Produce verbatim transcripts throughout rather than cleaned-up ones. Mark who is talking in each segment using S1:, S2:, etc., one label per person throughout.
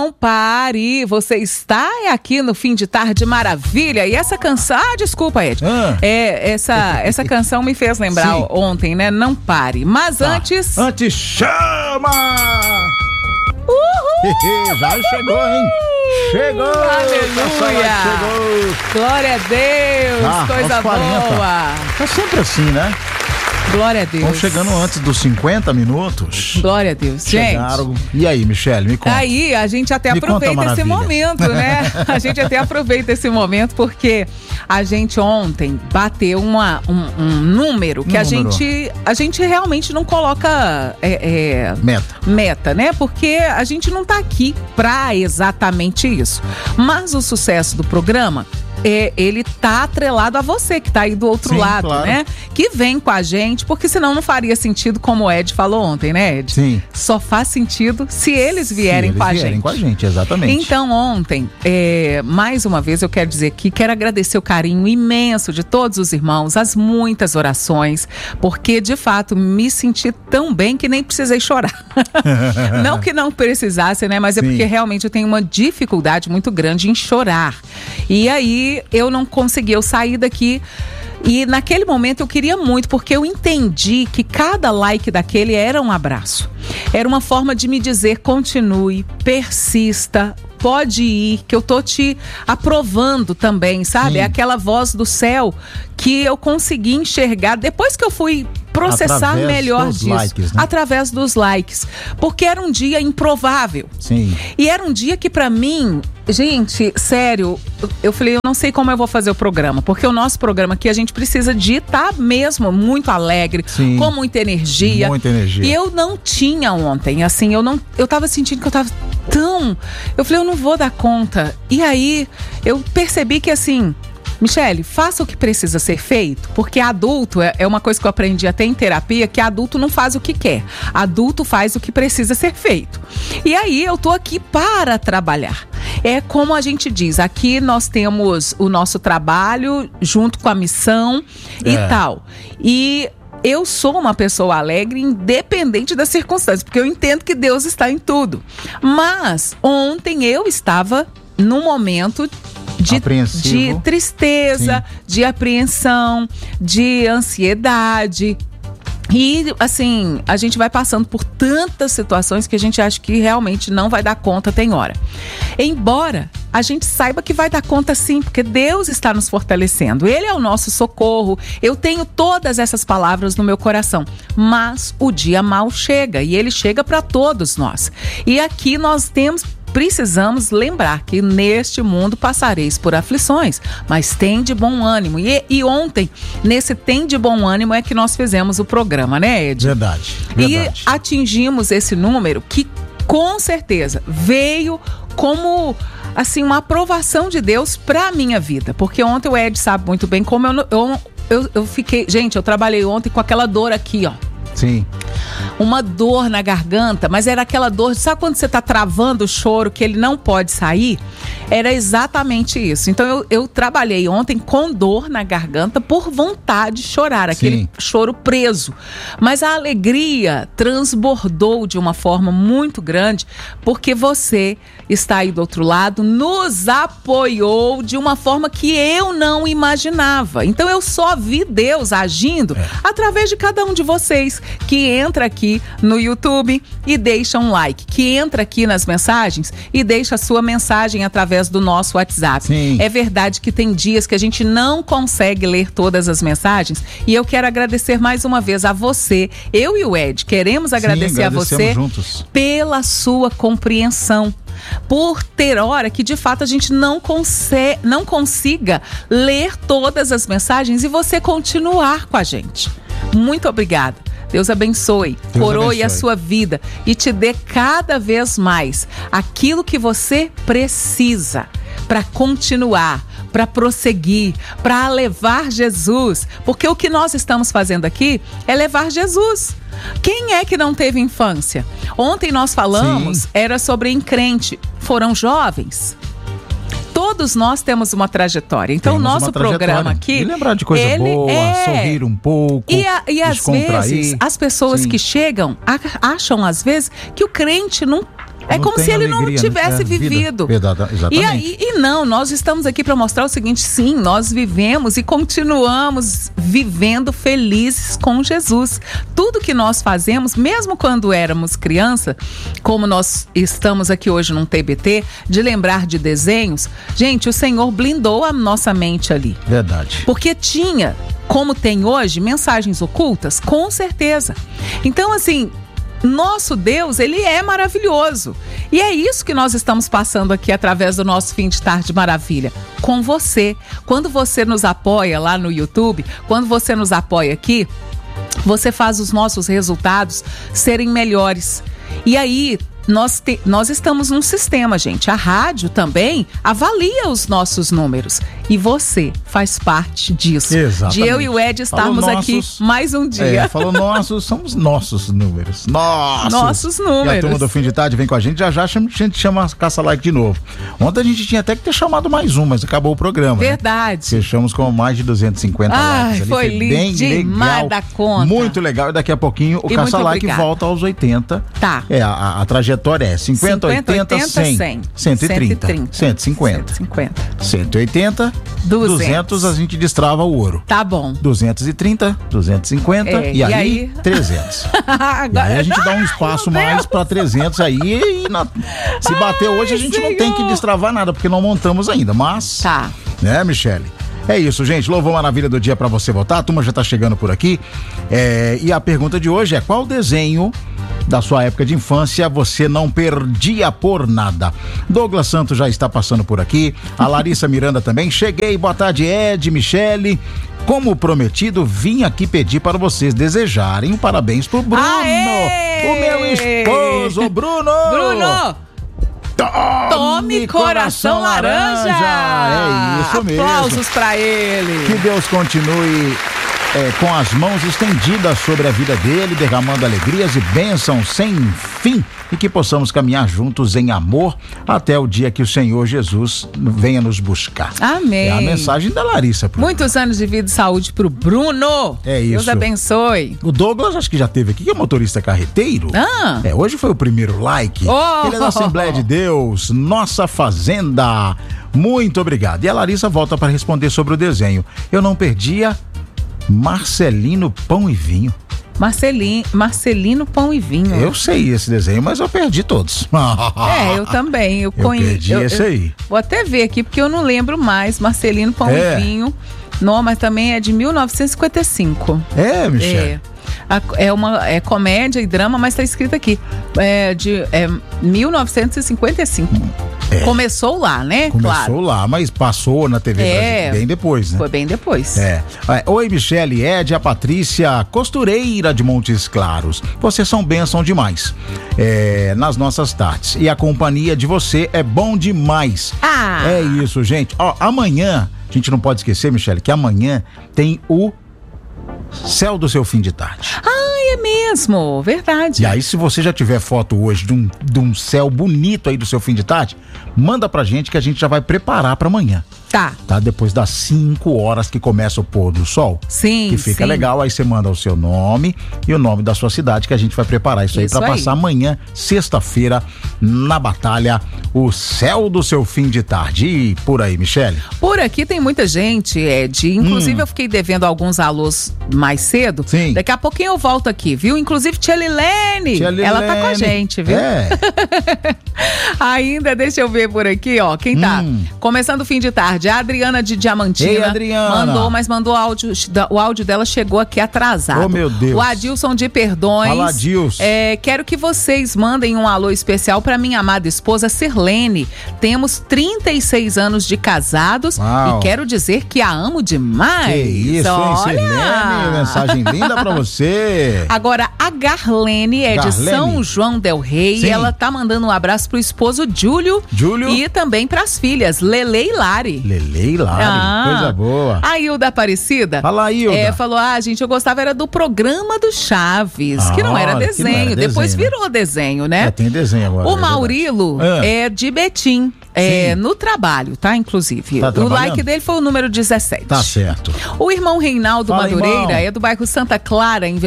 S1: não pare. Você está aqui no Fim de Tarde Maravilha. E essa canção... Ah, desculpa, Ed. Ah. É, essa, essa canção me fez lembrar Sim. ontem, né? Não pare. Mas tá. antes...
S2: Antes, chama!
S1: Uhul!
S2: Já chegou, hein? Chegou!
S1: Aleluia!
S2: Chegou!
S1: Glória a Deus!
S2: Ah,
S1: coisa boa!
S2: Tá sempre assim, né?
S1: Glória a Deus.
S2: Estão chegando antes dos cinquenta minutos.
S1: Glória a Deus.
S2: Chegaram.
S1: Gente.
S2: E aí, Michele, me conta.
S1: Aí, a gente até
S2: me
S1: aproveita esse momento, né? A gente até aproveita esse momento porque a gente ontem bateu uma, um, um número que número. a gente a gente realmente não coloca é, é,
S2: meta.
S1: meta, né? Porque a gente não tá aqui pra exatamente isso. Mas o sucesso do programa... É, ele tá atrelado a você que tá aí do outro Sim, lado, claro. né? Que vem com a gente, porque senão não faria sentido, como o Ed falou ontem, né, Ed?
S2: Sim.
S1: Só faz sentido se eles vierem
S2: se eles
S1: com a
S2: vierem
S1: gente.
S2: com a gente, exatamente.
S1: Então, ontem, é, mais uma vez eu quero dizer que quero agradecer o carinho imenso de todos os irmãos, as muitas orações, porque de fato me senti tão bem que nem precisei chorar. Não que não precisasse, né? Mas é Sim. porque realmente eu tenho uma dificuldade muito grande em chorar. E aí eu não consegui, eu saí daqui e naquele momento eu queria muito, porque eu entendi que cada like daquele era um abraço. Era uma forma de me dizer: continue, persista, pode ir, que eu tô te aprovando também, sabe? Sim. É aquela voz do céu que eu consegui enxergar depois que eu fui processar através melhor disso, likes, né? através dos likes, porque era um dia improvável.
S2: Sim.
S1: E era um dia que pra mim, gente, sério, eu falei, eu não sei como eu vou fazer o programa, porque o nosso programa aqui a gente precisa de estar mesmo muito alegre,
S2: Sim.
S1: com muita energia.
S2: Muita energia.
S1: E eu não tinha ontem, assim, eu não, eu tava sentindo que eu tava tão, eu falei, eu não vou dar conta. E aí eu percebi que assim, Michele, faça o que precisa ser feito, porque adulto é, é uma coisa que eu aprendi até em terapia, que adulto não faz o que quer, adulto faz o que precisa ser feito. E aí eu tô aqui para trabalhar. É como a gente diz, aqui nós temos o nosso trabalho junto com a missão é. e tal. E eu sou uma pessoa alegre independente das circunstâncias, porque eu entendo que Deus está em tudo. Mas ontem eu estava num momento De, de tristeza, Sim. de apreensão, de ansiedade. E, assim, a gente vai passando por tantas situações que a gente acha que realmente não vai dar conta, tem hora. Embora a gente saiba que vai dar conta sim, porque Deus está nos fortalecendo. Ele é o nosso socorro. Eu tenho todas essas palavras no meu coração. Mas o dia mal chega e ele chega para todos nós. E aqui nós temos... Precisamos lembrar que neste mundo passareis por aflições, mas tem de bom ânimo. E, e ontem, nesse tem de bom ânimo, é que nós fizemos o programa, né, Ed?
S2: Verdade, verdade.
S1: E atingimos esse número que, com certeza, veio como... assim, uma aprovação de Deus para a minha vida. Porque ontem o Ed sabe muito bem como eu, eu, eu, eu fiquei... Gente, eu trabalhei ontem com aquela dor aqui, ó.
S2: Sim.
S1: Uma dor na garganta, mas era aquela dor, sabe quando você tá travando o choro que ele não pode sair? Era exatamente isso. Então eu, eu trabalhei ontem com dor na garganta por vontade de chorar, aquele Sim. choro preso. Mas a alegria transbordou de uma forma muito grande, porque você está aí do outro lado, nos apoiou de uma forma que eu não imaginava. Então eu só vi Deus agindo é. através de cada um de vocês que entra aqui no YouTube e deixa um like, que entra aqui nas mensagens e deixa a sua mensagem através do nosso WhatsApp.
S2: Sim.
S1: É verdade que tem dias que a gente não consegue ler todas as mensagens e eu quero agradecer mais uma vez a você, eu e o Ed, queremos agradecer Sim, a você
S2: juntos.
S1: pela sua compreensão. Por ter hora que de fato a gente não, conse- não consiga ler todas as mensagens e você continuar com a gente. Muito obrigada. Deus abençoe, Deus coroe abençoe. a sua vida e te dê cada vez mais aquilo que você precisa para continuar, para prosseguir, para levar Jesus. Porque o que nós estamos fazendo aqui é levar Jesus. Quem é que não teve infância? Ontem nós falamos, Sim. era sobre encrente. Foram jovens. Todos nós temos uma trajetória. Então, o nosso programa aqui...
S2: E lembrar de coisa
S1: ele
S2: boa,
S1: é...
S2: sorrir um pouco,
S1: E, a, e às vezes, as pessoas Sim. que chegam acham, às vezes, que o crente não... É
S2: não
S1: como
S2: tem
S1: se ele
S2: alegria,
S1: não tivesse
S2: né? É,
S1: vivido.
S2: vida. Verdade, exatamente.
S1: E aí, e não, nós estamos aqui para mostrar o seguinte: sim, nós vivemos e continuamos vivendo felizes com Jesus. Tudo que nós fazemos, mesmo quando éramos criança, como nós estamos aqui hoje num T B T, de lembrar de desenhos, gente, o Senhor blindou a nossa mente ali.
S2: Verdade.
S1: Porque tinha, como tem hoje, mensagens ocultas, com certeza. Então, assim, nosso Deus, ele é maravilhoso. E é isso que nós estamos passando aqui através do nosso Fim de Tarde Maravilha, com você. Quando você nos apoia lá no YouTube, quando você nos apoia aqui, você faz os nossos resultados serem melhores. E aí, nós, te, nós estamos num sistema, gente. A rádio também avalia os nossos números. E você faz parte disso.
S2: Exatamente.
S1: De eu e o Ed estarmos
S2: Falou
S1: aqui
S2: nossos,
S1: mais um dia.
S2: É, falou nossos, somos nossos números. Nossos.
S1: Nossos números.
S2: E a turma do Fim de Tarde vem com a gente, já já a gente chama a caça-like de novo. Ontem a gente tinha até que ter chamado mais um, mas acabou o programa.
S1: Verdade.
S2: Né? Fechamos com mais de duzentos e cinquenta
S1: Ai,
S2: likes. Ali.
S1: foi lindo
S2: bem
S1: demais
S2: legal,
S1: da conta.
S2: Muito legal. E daqui a pouquinho o
S1: E
S2: caça-like volta aos oitenta.
S1: Tá.
S2: É, a, a, a trajetória é cinquenta, oitenta, cem. cento e trinta. cento e cinquenta.
S1: cento e cinquenta.
S2: cento e oitenta.
S1: duzentos.
S2: duzentos a gente destrava o ouro.
S1: Tá bom.
S2: duzentos e trinta, duzentos e cinquenta
S1: É,
S2: e,
S1: e
S2: aí,
S1: aí?
S2: trezentos.
S1: Agora...
S2: E aí a gente dá um espaço
S1: Ai,
S2: mais para trezentos aí e na... se bater hoje a gente
S1: Senhor.
S2: não tem que destravar nada, porque não montamos ainda, mas...
S1: Tá.
S2: Né, Michele? É isso, gente. Louvor Maravilha do dia para você votar. A turma já tá chegando por aqui. É... E a pergunta de hoje é: qual desenho da sua época de infância você não perdia por nada? Douglas Santos já está passando por aqui. A Larissa Miranda também. Cheguei, boa tarde, Ed, Michele. Como prometido, vim aqui pedir para vocês desejarem um parabéns pro Bruno.
S1: Aê!
S2: O meu esposo, Bruno.
S1: Bruno!
S2: Tome,
S1: Tome coração laranja!
S2: É isso mesmo.
S1: Aplausos pra ele.
S2: Que Deus continue é, com as mãos estendidas sobre a vida dele, derramando alegrias e bênçãos sem fim, e que possamos caminhar juntos em amor até o dia que o Senhor Jesus venha nos buscar.
S1: Amém.
S2: É a mensagem da Larissa. Pro
S1: Muitos
S2: Bruno.
S1: anos de vida e saúde pro Bruno.
S2: É isso.
S1: Deus abençoe.
S2: O Douglas acho que já teve aqui, que é motorista carreteiro.
S1: Ah.
S2: É, hoje foi o primeiro like.
S1: Oh.
S2: Ele é da Assembleia de Deus, Nossa Fazenda. Muito obrigado. E a Larissa volta para responder sobre o desenho. Eu não perdia Marcelino Pão e Vinho.
S1: Marcelino, Marcelino Pão e Vinho.
S2: Eu sei esse desenho, mas eu perdi todos.
S1: É, eu também. Eu,
S2: Eu
S1: conhe...
S2: perdi
S1: eu,
S2: esse
S1: eu...
S2: aí.
S1: Vou até ver aqui, porque eu não lembro mais. Marcelino Pão
S2: É.
S1: e Vinho. Não, mas também é de mil novecentos e cinquenta e cinco.
S2: É, Michele.
S1: É. A- É uma é comédia e drama, mas está escrito aqui. É de é mil novecentos e cinquenta e cinco.
S2: É.
S1: Começou lá, né?
S2: Começou
S1: Claro.
S2: lá, mas passou na T V
S1: É.
S2: Brasil bem depois, né?
S1: Foi bem depois.
S2: É. É. Oi, Michele, Ed, a Patrícia, costureira de Montes Claros. Vocês são bênção demais é, nas nossas tardes. E a companhia de você é bom demais.
S1: Ah!
S2: É isso, gente. Ó, amanhã, a gente não pode esquecer, Michele, que amanhã tem o Céu do Seu Fim de Tarde.
S1: Ai, é mesmo. Verdade.
S2: E aí, se você já tiver foto hoje de um, de um céu bonito aí do seu fim de tarde, manda pra gente que a gente já vai preparar pra amanhã.
S1: Tá.
S2: Tá? Depois das cinco horas que começa o pôr do sol.
S1: Sim,
S2: Que fica
S1: sim.
S2: legal, aí você manda o seu nome e o nome da sua cidade, que a gente vai preparar isso,
S1: Isso
S2: aí pra
S1: aí.
S2: passar amanhã, sexta-feira, na batalha, o Céu do Seu Fim de Tarde. E por aí, Michele?
S1: Por aqui tem muita gente, Ed. Inclusive, eu fiquei devendo alguns alôs mais cedo.
S2: Hum. Sim.
S1: Daqui a pouquinho eu volto aqui, viu? Inclusive, Tia Lilene.
S2: Tia
S1: Ela tá com a
S2: Lilene.
S1: gente, viu?
S2: É.
S1: Ainda, deixa eu ver por aqui, ó. Quem tá?
S2: Hum.
S1: Começando o fim de tarde. A Adriana de Diamantina.
S2: Ei, Adriana.
S1: Mandou, mas mandou áudio. O áudio dela chegou aqui atrasado.
S2: Oh, meu Deus.
S1: O Adilson de Perdões.
S2: Fala, Adilson.
S1: É, quero que vocês mandem um alô especial pra minha amada esposa Sirlene. Temos trinta e seis anos de casados.
S2: Uau.
S1: E quero dizer que a amo demais.
S2: Que isso, hein,
S1: Olha.
S2: Sirlene? Mensagem linda pra você.
S1: Agora, a Garlene é de
S2: Garlene.
S1: São João del Rei.
S2: Sim.
S1: E ela tá mandando um abraço pro esposo Júlio.
S2: Júlio.
S1: E também pras filhas, Lele e Lari.
S2: Lele e Lari,
S1: Ah.
S2: coisa boa.
S1: A Hilda Aparecida.
S2: Fala aí, Hilda.
S1: É, falou: ah, gente, eu gostava era do programa do Chaves,
S2: Ah,
S1: que não era
S2: que não era
S1: desenho. Depois
S2: desenho, né?
S1: virou desenho, né?
S2: É, tem desenho agora.
S1: O
S2: é
S1: Maurilo
S2: verdade.
S1: é de Betim. É,
S2: Sim.
S1: no trabalho, tá? Inclusive.
S2: Tá
S1: o
S2: trabalhando?
S1: like dele foi o número dezessete.
S2: Tá certo.
S1: O irmão Reinaldo
S2: Fala,
S1: Madureira
S2: irmão.
S1: é do bairro Santa Clara, em Vespasiano.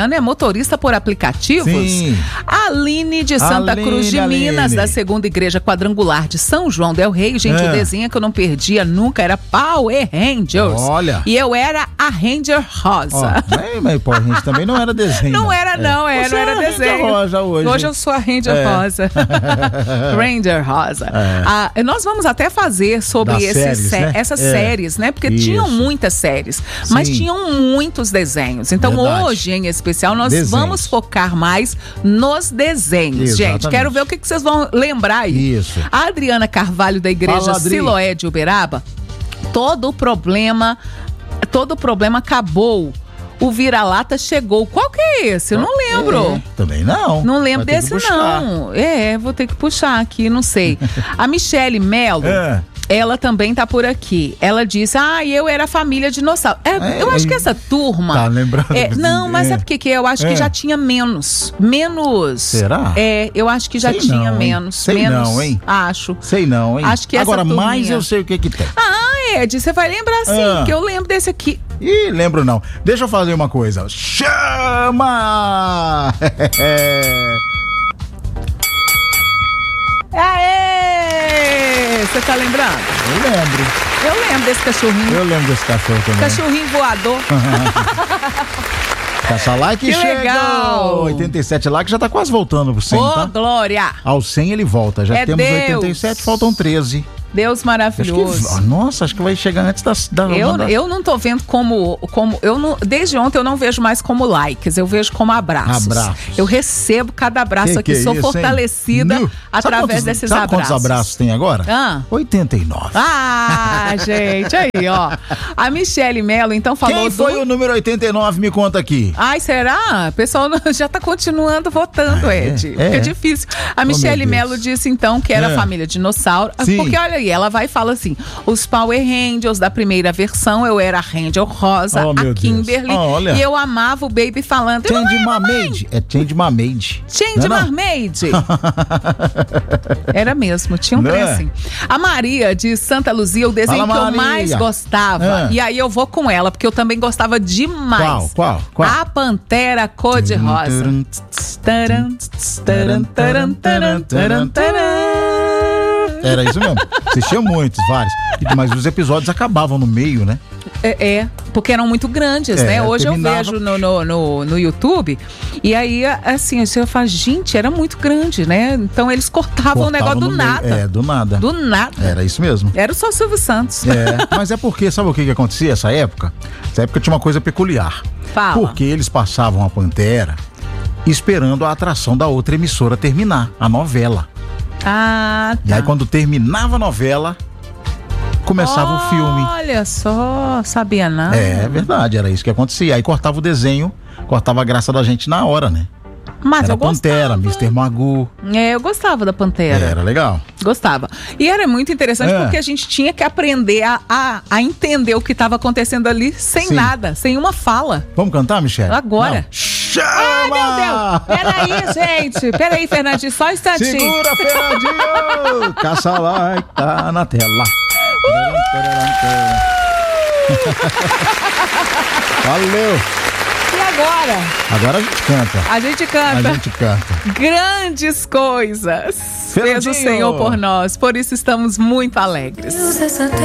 S1: Adriana é motorista por aplicativos?
S2: Sim.
S1: Aline de Santa
S2: Aline,
S1: Cruz de
S2: Aline.
S1: Minas, da Segunda Igreja Quadrangular de São João del Rei. Gente,
S2: É.
S1: o desenho que eu não perdia nunca era Power Rangers.
S2: Olha.
S1: E eu era a Ranger Rosa.
S2: Ó, mas, mas pô, a gente também não era desenho.
S1: Não era não, é,
S2: Você
S1: não era
S2: é a Ranger
S1: desenho.
S2: Rosa hoje.
S1: Hoje eu sou a Ranger
S2: É.
S1: Rosa. Ranger Rosa.
S2: É.
S1: Ah, nós vamos até fazer sobre
S2: Das
S1: esses
S2: séries,
S1: sé-
S2: né?
S1: essas
S2: É.
S1: séries, né? Porque
S2: Isso.
S1: tinham muitas séries, mas
S2: Sim.
S1: tinham muitos desenhos. Então
S2: Verdade.
S1: hoje, em especial, nós
S2: Desenhos.
S1: vamos focar mais nos desenhos, gente.
S2: Exatamente.
S1: Quero ver o que, que vocês vão lembrar aí.
S2: Isso.
S1: A Adriana Carvalho, da Igreja
S2: Fala, Adri.
S1: Siloé de Uberaba, todo o problema, todo o problema acabou. O vira-lata chegou. Qual que é esse? Eu não lembro.
S2: É, também não.
S1: Não lembro
S2: Vai ter que
S1: desse,
S2: buscar.
S1: não. É, vou ter que puxar aqui, não sei. A Michele Melo,
S2: É.
S1: ela também tá por aqui. Ela disse, ah, eu era família dinossauro. É,
S2: É,
S1: eu acho
S2: é,
S1: que essa turma...
S2: tá lembrando
S1: é,
S2: desse-
S1: não, mas
S2: é.
S1: sabe o que que é? Eu acho
S2: É.
S1: que já tinha menos. Menos.
S2: Será?
S1: É, eu acho que já
S2: Sei
S1: tinha
S2: não, hein?
S1: menos.
S2: Sei
S1: menos,
S2: não, hein?
S1: Acho.
S2: Sei não, hein?
S1: Acho que essa
S2: Agora,
S1: turminha-
S2: mais eu sei o que que tem.
S1: Ah, Ed, você vai lembrar sim,
S2: Ah.
S1: que eu lembro desse aqui.
S2: Ih, lembro não. Deixa eu fazer uma coisa. Chama!
S1: Aê! Você tá lembrando?
S2: Eu lembro.
S1: Eu lembro desse cachorrinho.
S2: Eu lembro desse cachorro também.
S1: Cachorrinho voador.
S2: Caça like
S1: Que
S2: chega!
S1: legal!
S2: oitenta e sete likes já tá quase voltando pro cem,
S1: Ô,
S2: tá?
S1: Glória!
S2: Ao cem ele volta. Já
S1: É
S2: temos
S1: Deus.
S2: oitenta e sete, faltam treze.
S1: Deus
S2: Acho que,
S1: maravilhoso.
S2: nossa, acho que vai chegar antes da... da
S1: Eu,
S2: da-
S1: eu não tô vendo como, como eu não, desde ontem eu não vejo mais como likes, eu vejo como abraços.
S2: Abraços.
S1: Eu recebo cada abraço
S2: Que
S1: aqui,
S2: que é
S1: sou
S2: isso, hein?
S1: fortalecida
S2: Nu. Sabe
S1: através
S2: quantos-
S1: desses
S2: sabe
S1: abraços.
S2: quantos abraços tem agora?
S1: Ah.
S2: oitenta e nove.
S1: Ah, gente, aí, ó. A Michele Melo, então, falou
S2: Quem foi
S1: do...
S2: o número oitenta e nove? Me conta aqui.
S1: Ai, será? O pessoal já tá continuando votando,
S2: Ah, é?
S1: Ed.
S2: É.
S1: Fica difícil. A
S2: Oh,
S1: Michele
S2: meu Deus.
S1: Melo disse, então, que era
S2: É.
S1: a família dinossauro.
S2: Sim.
S1: Porque, olha aí, ela vai e fala assim, os Power Rangers da primeira versão, eu era a Ranger Rosa,
S2: Oh, meu
S1: a Kimberly,
S2: Deus. Oh, olha.
S1: e eu amava o Baby falando... "Eu não
S2: Change
S1: é, mamãe."
S2: Mermaid. É Change Mermaid.
S1: Change
S2: Não é não?
S1: Mermaid. Era mesmo, tinha um
S2: Não
S1: trem
S2: é?
S1: assim. A Maria de Santa Luzia, o desenho
S2: Fala,
S1: que eu
S2: Maria.
S1: mais gostava.
S2: Ah.
S1: E aí eu vou com ela, porque eu também gostava demais.
S2: Qual? Qual? Qual?
S1: A Pantera Cor-de-Rosa. Taran, taran, taran, taran, taran, taran.
S2: Era isso mesmo. Assistia muitos, vários. E- Mas os episódios acabavam no meio, né?
S1: É, é, porque eram muito grandes,
S2: É,
S1: né? Hoje
S2: terminava-
S1: eu vejo no, no, no, no YouTube, e aí, assim, você fala, gente, era muito grande, né? Então eles cortavam o negócio
S2: Cortavam
S1: do
S2: no meio.
S1: nada.
S2: É, do nada.
S1: Do nada.
S2: Era isso mesmo.
S1: Era só o Silvio Santos.
S2: É, mas é porque, sabe o que, que acontecia nessa época? Essa época tinha uma coisa peculiar.
S1: Fala.
S2: Porque eles passavam a Pantera esperando a atração da outra emissora terminar, a novela.
S1: Ah,
S2: E
S1: tá.
S2: aí quando terminava a novela, começava o filme.
S1: Olha só, sabia não.
S2: É verdade, era isso que acontecia. Aí cortava o desenho, cortava a graça da gente na hora, né?
S1: Mas
S2: Era
S1: eu
S2: Pantera,
S1: gostava.
S2: mister Magoo.
S1: É, eu gostava da Pantera.
S2: Era legal.
S1: Gostava. E era muito interessante
S2: É.
S1: porque a gente tinha que aprender a, a, a entender o que estava acontecendo ali sem
S2: Sim.
S1: nada, sem uma fala.
S2: Vamos cantar, Michele?
S1: Agora.
S2: Não. Chama!
S1: Ai, meu Deus! Peraí, gente! Peraí, Fernandinho, só um instantinho.
S2: Segura, Fernandinho! Caça lá, tá na tela. Valeu!
S1: E agora?
S2: Agora a gente canta.
S1: A gente
S2: A
S1: canta
S2: gente canta.
S1: grandes coisas. Fez o
S2: Fernandinho.
S1: Senhor por nós, por isso estamos muito alegres.
S3: Deus, essa terra